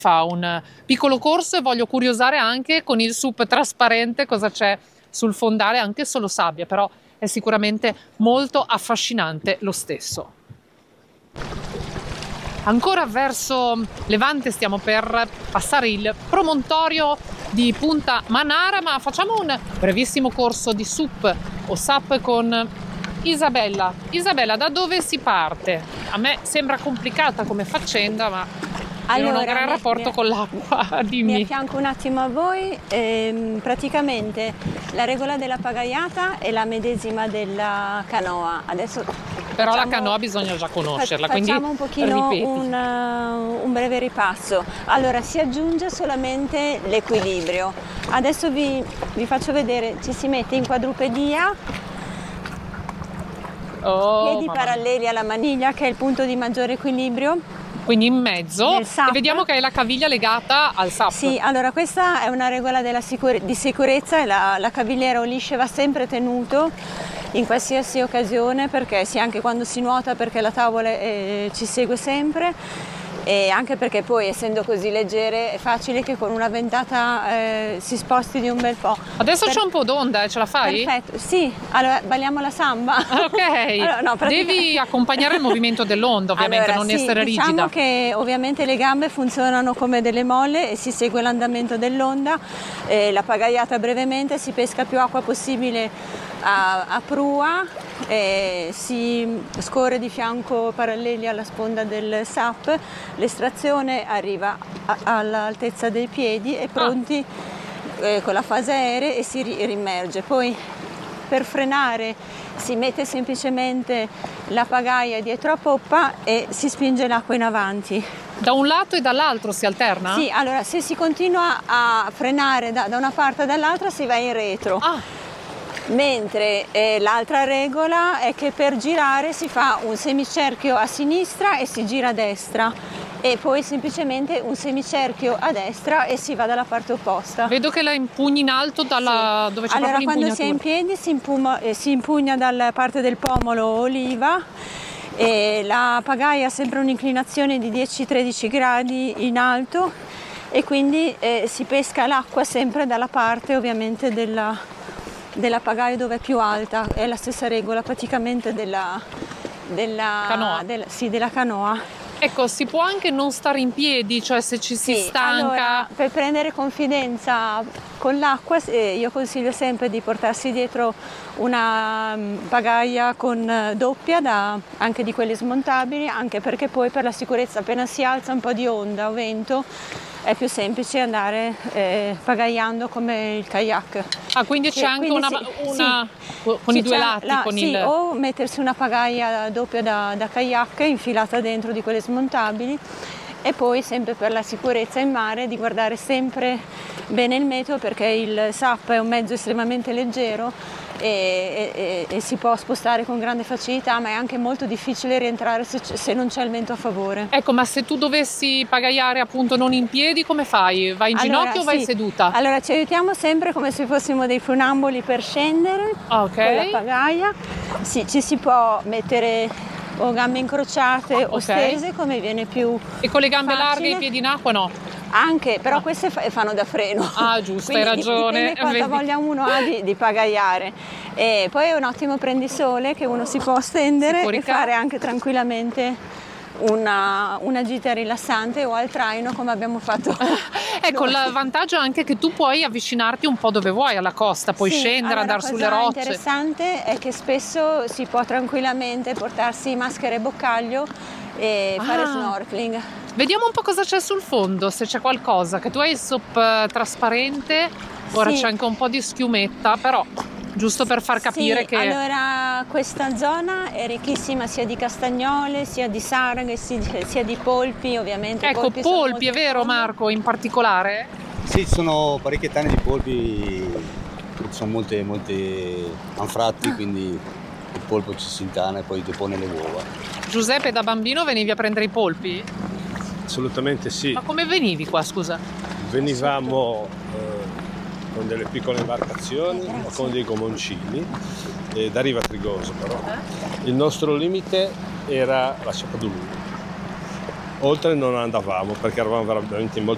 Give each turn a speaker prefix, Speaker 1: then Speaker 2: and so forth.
Speaker 1: fa un piccolo corso e voglio curiosare anche con il SUP trasparente cosa c'è sul fondale, anche solo sabbia, però è sicuramente molto affascinante lo stesso. Ancora verso Levante stiamo per passare il promontorio di Punta Manara, ma facciamo un brevissimo corso di SUP o SAP con Isabella. Isabella, da dove si parte? A me sembra complicata come faccenda, ma io non ho un gran rapporto con l'acqua, dimmi.
Speaker 2: Mi affianco un attimo a voi. Praticamente la regola della pagaiata è la medesima della canoa. Adesso
Speaker 1: però la canoa bisogna già conoscerla,
Speaker 2: facciamo un pochino un breve ripasso. Allora, si aggiunge solamente l'equilibrio. Adesso vi faccio vedere, ci si mette in quadrupedia, piedi paralleli alla maniglia, che è il punto di maggiore equilibrio.
Speaker 1: Quindi in mezzo, e vediamo che è la caviglia legata al SAP.
Speaker 2: Sì, allora questa è una regola di sicurezza e la cavigliera o lisce va sempre tenuto in qualsiasi occasione, perché sì, anche quando si nuota, perché la tavola ci segue sempre, e anche perché poi, essendo così leggere, è facile che con una ventata si sposti di un bel po'.
Speaker 1: Adesso c'è un po' d'onda, ce la fai?
Speaker 2: Perfetto, sì, allora balliamo la samba.
Speaker 1: Ok, allora, no, devi accompagnare il movimento dell'onda, ovviamente,
Speaker 2: allora,
Speaker 1: non
Speaker 2: sì,
Speaker 1: essere rigida.
Speaker 2: Diciamo che ovviamente le gambe funzionano come delle molle e si segue l'andamento dell'onda. La pagaiata brevemente, si pesca più acqua possibile a prua, si scorre di fianco paralleli alla sponda del SAP, l'estrazione arriva all'altezza dei piedi e pronti con la fase aerea e si rimerge. Poi per frenare si mette semplicemente la pagaia dietro a poppa e si spinge l'acqua in avanti.
Speaker 1: Da un lato e dall'altro si alterna?
Speaker 2: Sì, allora se si continua a frenare da una parte e dall'altra si va in retro. Mentre l'altra regola è che per girare si fa un semicerchio a sinistra e si gira a destra, e poi semplicemente un semicerchio a destra e si va dalla parte opposta.
Speaker 1: Vedo che la impugni in alto dove c'è
Speaker 2: allora,
Speaker 1: proprio l'impugnatura.
Speaker 2: Quando si è in piedi si impugna dalla parte del pomolo o oliva, e la pagaia ha sempre un'inclinazione di 10-13 gradi in alto, e quindi si pesca l'acqua sempre dalla parte, ovviamente, della pagaia dove è più alta. È la stessa regola praticamente della
Speaker 1: canoa.
Speaker 2: Della canoa.
Speaker 1: Ecco, si può anche non stare in piedi, cioè se ci si stanca.
Speaker 2: Allora, per prendere confidenza con l'acqua, io consiglio sempre di portarsi dietro una pagaia con doppia, anche di quelle smontabili, anche perché poi per la sicurezza, appena si alza un po' di onda o vento, è più semplice andare pagaiando come il kayak.
Speaker 1: Quindi c'è anche una con i due lati.
Speaker 2: O mettersi una pagaia doppia da kayak infilata dentro di quelle smontabili, e poi sempre per la sicurezza in mare di guardare sempre bene il meteo, perché il SAP è un mezzo estremamente leggero e si può spostare con grande facilità, ma è anche molto difficile rientrare se non c'è il vento a favore.
Speaker 1: Ecco, ma se tu dovessi pagaiare appunto non in piedi, come fai? Vai in ginocchio o vai seduta?
Speaker 2: Allora ci aiutiamo sempre come se fossimo dei funamboli per scendere con la pagaia. Sì, ci si può mettere o gambe incrociate o stese, come viene più
Speaker 1: E con le gambe
Speaker 2: facile.
Speaker 1: larghe e i piedi in acqua no?
Speaker 2: Anche, però queste fanno da freno.
Speaker 1: Giusto, hai ragione.
Speaker 2: Dipende quanta voglia uno ha di pagaiare. E poi è un ottimo prendisole che uno si può stendere e fare anche tranquillamente una gita rilassante o al traino, come abbiamo fatto.
Speaker 1: Ecco, il vantaggio è anche che tu puoi avvicinarti un po' dove vuoi alla costa, puoi scendere, andare sulle rocce.
Speaker 2: La cosa interessante è che spesso si può tranquillamente portarsi maschera e boccaglio e fare snorkeling.
Speaker 1: Vediamo un po' cosa c'è sul fondo, se c'è qualcosa, che tu hai il SUP trasparente, ora c'è anche un po' di schiumetta, però giusto per far capire che...
Speaker 2: Allora, questa zona è ricchissima sia di castagnole, sia di sarghe, sia di polpi, ovviamente.
Speaker 1: Ecco, polpi è vero Marco, in particolare?
Speaker 3: Sì, ci sono parecchie tane di polpi, ci sono molte anfratti, quindi il polpo ci si intana e poi depone le uova.
Speaker 1: Giuseppe, da bambino venivi a prendere i polpi?
Speaker 4: Assolutamente sì.
Speaker 1: Ma come venivi qua, scusa?
Speaker 4: Venivamo con delle piccole imbarcazioni o con dei gomoncini da Riva Trigoso, però. Il nostro limite era la Sciacca d'Ulu. Oltre non andavamo perché eravamo veramente in molti